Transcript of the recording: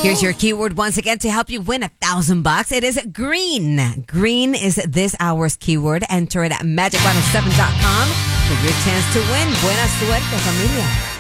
Here's your keyword once again to help you win $1,000. It is green. Green is this hour's keyword. Enter it at magic107.com for your chance to win. Buena suerte, familia.